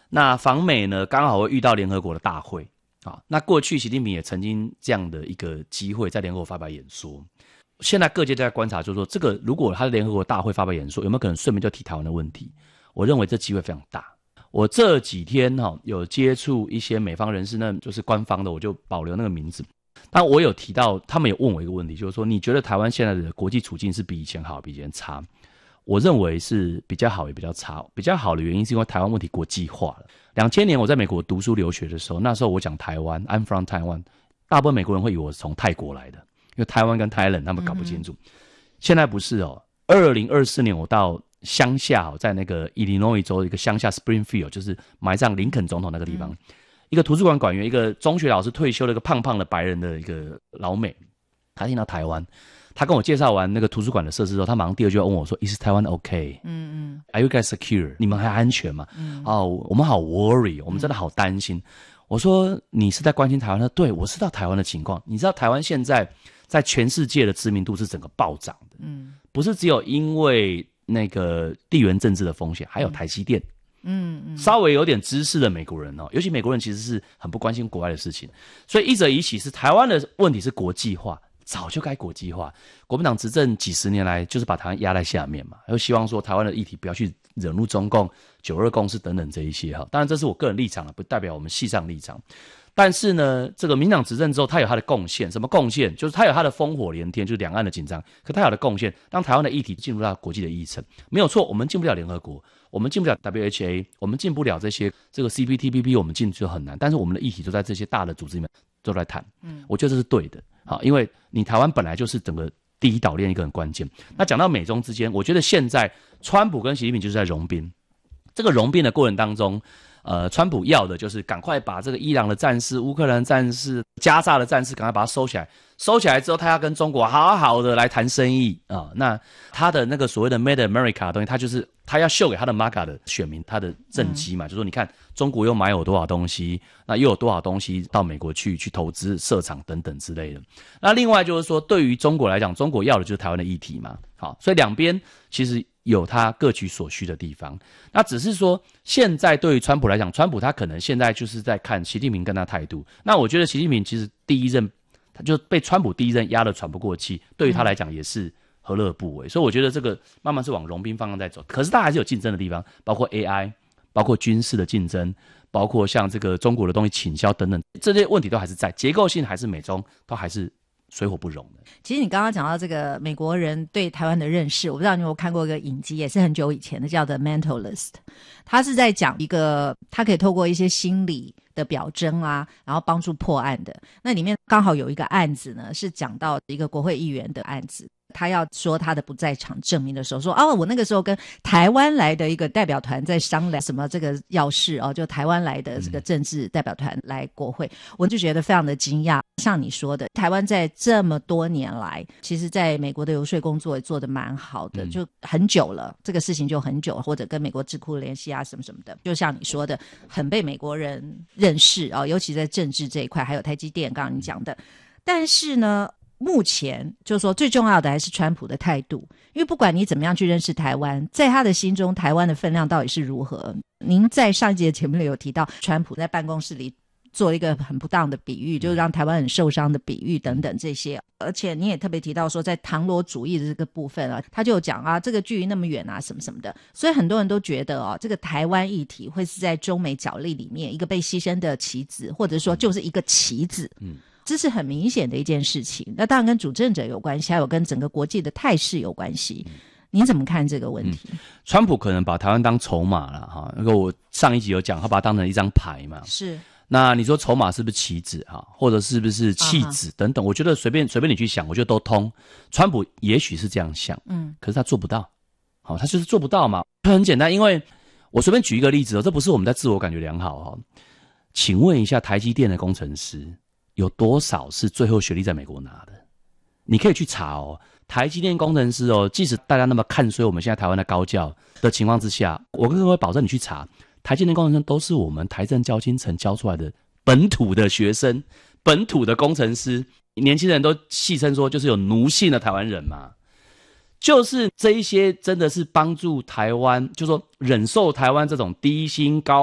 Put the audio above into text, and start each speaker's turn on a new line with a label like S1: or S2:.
S1: 那访美呢，刚好会遇到联合国的大会啊。那过去习近平也曾经这样的一个机会在联合国发表演说。现在各界都在观察，就是说这个如果他的联合国大会发表演说，有没有可能顺便就提台湾的问题？我认为这机会非常大。我这几天有接触一些美方人士，那就是官方的，我就保留那个名字。但我有提到，他们有问我一个问题，就是说你觉得台湾现在的国际处境是比以前好，比以前差？我认为是比较好也比较差。比较好的原因是因为台湾问题国际化了。2000年我在美国读书留学的时候，那时候我讲台湾 I'm from Taiwan， 大部分美国人会以为我是从泰国来的，因为台湾跟Thailand他们搞不清楚。现在不是哦。2024年我到乡下，在那个 Illinois 州一个乡下 Springfield， 就是埋葬林肯总统那个地方，一个图书馆馆员，一个中学老师退休的一个胖胖的白人的一个老美，他听到台湾，他跟我介绍完那个图书馆的设施之后，他马上第二句话问我说 Is Taiwan okay？ Are you guys secure？ 你们还安全吗？我们好 worry， 我们真的好担心。我说你是在关心台湾？他说对，我知道台湾的情况。你知道台湾现在在全世界的知名度是整个暴涨的，不是只有因为那个地缘政治的风险，还有台积电。稍微有点知识的美国人尤其美国人其实是很不关心国外的事情，所以一则以喜是台湾的问题是国际化，早就该国际化。国民党执政几十年来就是把台湾压在下面嘛，又希望说台湾的议题不要去惹怒中共、9·2共识等等这一些当然这是我个人立场不代表我们系上立场。但是呢，这个民进党执政之后，他有他的贡献。什么贡献？就是他有他的烽火连天，就是两岸的紧张。可他有的贡献，让台湾的议题进入到国际的议程，没有错。我们进不了联合国，我们进不了 WHA， 我们进不了这些这个 CPTPP， 我们进去就很难。但是我们的议题都在这些大的组织里面都在谈。我觉得这是对的。好，因为你台湾本来就是整个第一岛链一个很关键。那讲到美中之间，我觉得现在川普跟习近平就是在融冰。这个融冰的过程当中，川普要的就是赶快把这个伊朗的战事、乌克兰战事、加沙的战事赶快把它收起来。收起来之后，他要跟中国好好的来谈生意那他的那个所谓的 Made America 的东西，他就是他要秀给他的 MAGA 的选民他的政绩嘛，就说你看中国又买有多少东西，那又有多少东西到美国去投资设厂等等之类的。那另外就是说，对于中国来讲，中国要的就是台湾的议题嘛。好，所以两边其实有他各取所需的地方。那只是说现在对于川普来讲，川普他可能现在就是在看习近平跟他态度。那我觉得习近平其实第一任他就被川普第一任压得喘不过气，对于他来讲也是何乐而不为。所以我觉得这个慢慢是往融冰方向在走。可是他还是有竞争的地方，包括 AI， 包括军事的竞争，包括像这个中国的东西倾销等等，这些问题都还是在，结构性还是美中都还是水火不容的。
S2: 其实你刚刚讲到这个美国人对台湾的认识，我不知道你有没有看过一个影集，也是很久以前的，叫 The Mentalist。 他是在讲一个他可以透过一些心理的表征然后帮助破案的。那里面刚好有一个案子呢，是讲到一个国会议员的案子，他要说他的不在场证明的时候，说我那个时候跟台湾来的一个代表团在商量什么这个要事就台湾来的这个政治代表团来国会。我就觉得非常的惊讶。像你说的，台湾在这么多年来，其实在美国的游说工作也做得蛮好的，就很久了，这个事情就很久，或者跟美国智库联系什么什么的，就像你说的，很被美国人认识尤其在政治这一块，还有台积电刚刚你讲的。但是呢，目前就是说最重要的还是川普的态度，因为不管你怎么样去认识台湾，在他的心中台湾的分量到底是如何。您在上一节节目里有提到川普在办公室里做一个很不当的比喻，就是让台湾很受伤的比喻等等这些。而且你也特别提到说在唐罗主义的这个部分他就讲这个距离那么远什么什么的。所以很多人都觉得这个台湾议题会是在中美角力里面一个被牺牲的棋子，或者说就是一个棋子。这是很明显的一件事情。那当然跟主政者有关系，还有跟整个国际的态势有关系。你怎么看这个问题？
S1: 川普可能把台湾当筹码了那个我上一集有讲，他把它当成一张牌嘛。
S2: 是。
S1: 那你说筹码是不是棋子或者是不是弃子等等，我觉得随便你去想，我觉得都通。川普也许是这样想，可是他做不到。他就是做不到嘛。很简单，因为我随便举一个例子这不是我们在自我感觉良好请问一下，台积电的工程师有多少是最后学历在美国拿的？你可以去查台积电工程师即使大家那么看衰我们现在台湾的高教的情况之下，我跟各位保证，你去查台积电工程师都是我们台政交金城教出来的本土的学生，本土的工程师。年轻人都戏称说就是有奴性的台湾人嘛。就是这一些真的是帮助台湾，就是说忍受台湾这种低薪高